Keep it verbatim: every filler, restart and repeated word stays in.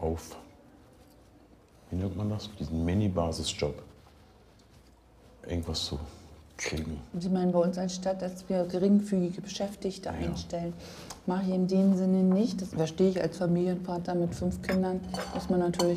auf, wie nennt man das, diesen Mini-Basisjob irgendwas zu kriegen. Sie meinen bei uns als Stadt, dass wir geringfügige Beschäftigte Ja. einstellen. Mache ich in dem Sinne nicht. Das verstehe ich als Familienvater mit fünf Kindern, muss man natürlich